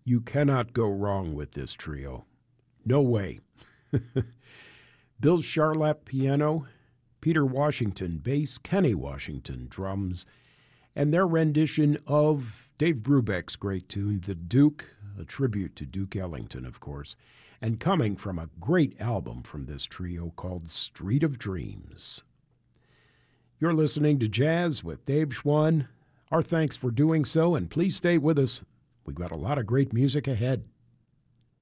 You cannot go wrong with this trio. No way. Bill Charlap piano, Peter Washington bass, Kenny Washington drums, and their rendition of Dave Brubeck's great tune, The Duke, a tribute to Duke Ellington, of course, and coming from a great album from this trio called Street of Dreams. You're listening to Jazz with Dave Schwann. Our thanks for doing so, and please stay with us. We've got a lot of great music ahead.